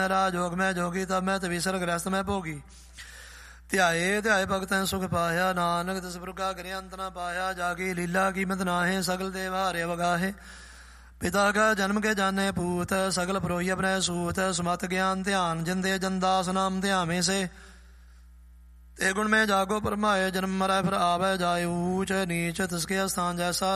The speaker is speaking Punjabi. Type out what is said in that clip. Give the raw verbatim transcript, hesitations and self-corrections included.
ਰਾਜੋਗ ਮੈਂ ਜੋਗੀ ਤਬ ਮੈਂ ਤਵੀਸਰ ਗ੍ਰਸਤ ਮੈਂ ਭੋਗੀ। ਧਿਆਏ ਧਿਆਏ ਭਗਤੈ ਸੁਖ ਪਾਇਆ ਨਾਨਕ ਤਿਸ ਪ੍ਰਕਾਰ ਕਰੇ ਅੰਤ ਨਾ ਪਾਇਆ। ਜਾਗੀ ਲੀਲਾ ਕੀਮਤ ਨਾਹੇ ਸਗਲ ਦੇਵ ਹਾਰੇ ਵਗਾਹੇ। ਪਿਤਾ ਕਾ ਜਨਮ ਕੇ ਜਾਣੇ ਪੂਤ ਸਗਲ ਪਰੋਈ ਆਪਣੇ ਸੂਤ। ਸਮਤ ਗਿਆਨ ਧਿਆਨ ਜਿੰਦੇ ਜਨਦਾਸ ਨਾਮ ਧਿਆਵੇਂ ਸੇ। ਤੇ ਗੁਣ ਮੈਂ ਜਾਗੋ ਪਰਮਾਏ ਜਨਮ ਮਰੈ ਫਿਰ ਆਵੈ ਜਾਏ। ਊਚ ਨੀਚ ਤਿਸਕੇ ਅਸਥਾਨ ਜੈਸਾ